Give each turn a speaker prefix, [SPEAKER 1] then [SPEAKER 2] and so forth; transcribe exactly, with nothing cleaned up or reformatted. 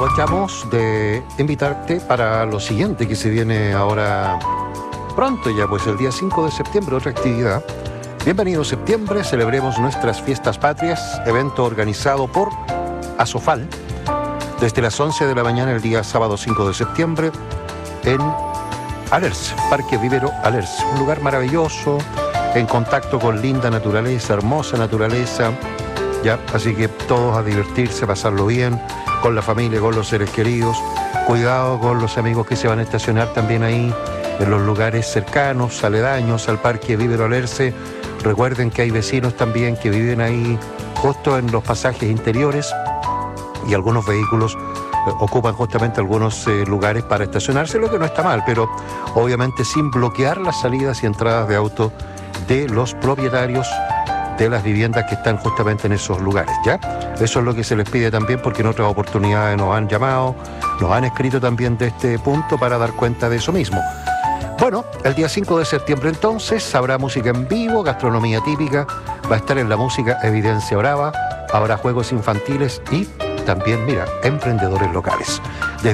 [SPEAKER 1] aprovechamos de invitarte para lo siguiente que se viene ahora pronto ya, pues el día cinco de septiembre, otra actividad. Bienvenido septiembre, celebremos nuestras fiestas patrias, evento organizado por Asofal, desde las once de la mañana el día sábado cinco de septiembre en Alerce, Parque Vivero Alerce, un lugar maravilloso, en contacto con linda naturaleza, hermosa naturaleza, ya, así que todos a divertirse, pasarlo bien, con la familia, con los seres queridos, cuidado con los amigos que se van a estacionar también ahí, en los lugares cercanos, aledaños al Parque Vivero Alerce. Recuerden que hay vecinos también que viven ahí justo en los pasajes interiores y algunos vehículos eh, ocupan justamente algunos eh, lugares para estacionarse, lo que no está mal, pero obviamente sin bloquear las salidas y entradas de auto de los propietarios de las viviendas que están justamente en esos lugares, ¿ya? Eso es lo que se les pide también, porque en otras oportunidades nos han llamado, nos han escrito también de este punto para dar cuenta de eso mismo. Bueno, el día cinco de septiembre entonces habrá música en vivo, gastronomía típica, va a estar en la música Evidencia Brava, habrá juegos infantiles y también, mira, emprendedores locales.